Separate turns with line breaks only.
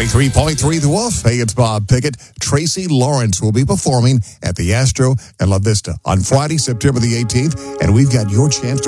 93.3 The Wolf. Hey, it's Bob Pickett. Tracy Lawrence will be performing at the Astro at La Vista on Friday, September the 18th, and we've got your chance to